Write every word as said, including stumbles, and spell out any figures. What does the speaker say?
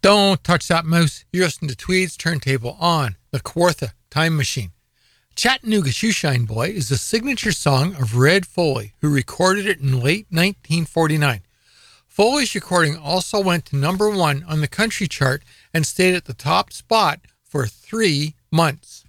Don't touch that mouse. You're listening to Tweed's Turntable on the Kawartha Time Machine. Chattanooga Shoeshine Boy is the signature song of Red Foley, who recorded it in late nineteen forty-nine. Foley's recording also went to number one on the country chart and stayed at the top spot for three months.